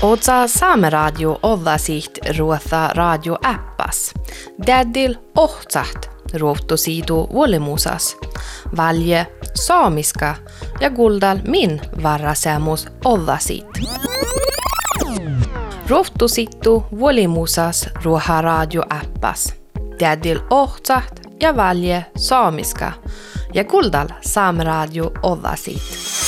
Osa Saameradio ollasiht ruotha radioäppas. Tädil ohtsaht ruottosiidu vuolimusas. Valje saamiska ja kuldal min varrasemus ollasiit. Ruottosittu vuolimusas ruoha radioäppas. Tädil ohtsaht ja valje saamiska ja kuldal Saameradio ollasiit.